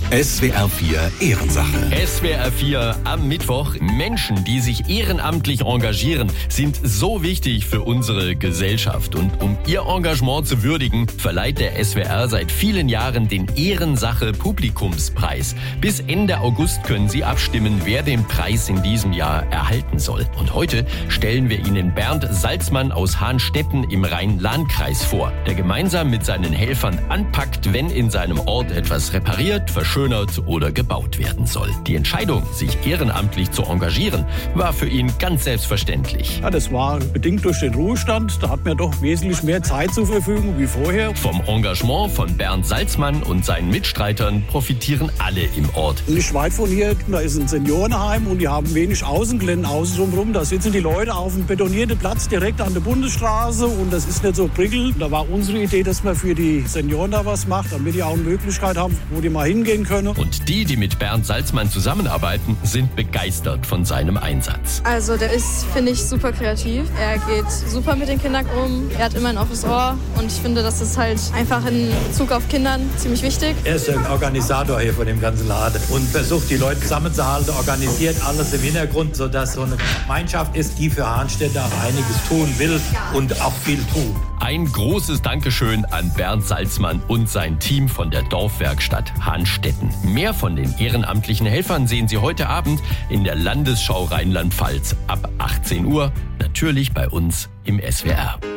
SWR 4 Ehrensache. SWR 4 am Mittwoch. Menschen, die sich ehrenamtlich engagieren, sind so wichtig für unsere Gesellschaft. Und um ihr Engagement zu würdigen, verleiht der SWR seit vielen Jahren den Ehrensache Publikumspreis. Bis Ende August können Sie abstimmen, wer den Preis in diesem Jahr erhalten soll. Und heute stellen wir Ihnen Bernd Salzmann aus Hahnstetten im Rhein-Lahn-Kreis vor, der gemeinsam mit seinen Helfern anpackt, wenn in seinem Ort etwas repariert, verschönert oder gebaut werden soll. Die Entscheidung, sich ehrenamtlich zu engagieren, war für ihn ganz selbstverständlich. Ja, das war bedingt durch den Ruhestand. Da hat man doch wesentlich mehr Zeit zur Verfügung wie vorher. Vom Engagement von Bernd Salzmann und seinen Mitstreitern profitieren alle im Ort. Nicht weit von hier, da ist ein Seniorenheim und die haben wenig Außengelände außen rum. Da sitzen die Leute auf einem betonierten Platz direkt an der Bundesstraße und das ist nicht so prickelnd. Da war unsere Idee, dass man für die Senioren da was macht, damit die auch eine Möglichkeit haben, wo die mal hingehen können. Und die mit Bernd Salzmann zusammenarbeiten, sind begeistert von seinem Einsatz. Also der ist, finde ich, super kreativ. Er geht super mit den Kindern um. Er hat immer ein offenes Ohr. Und ich finde, das ist halt einfach in Bezug auf Kindern ziemlich wichtig. Er ist ein Organisator hier von dem ganzen Laden und versucht, die Leute zusammenzuhalten, organisiert alles im Hintergrund, sodass so eine Gemeinschaft ist, die für Hahnstedt auch einiges tun will und auch viel tut. Ein großes Dankeschön an Bernd Salzmann und sein Team von der Dorfwerkstatt Hahnstetten. Mehr von den ehrenamtlichen Helfern sehen Sie heute Abend in der Landesschau Rheinland-Pfalz ab 18 Uhr, natürlich bei uns im SWR.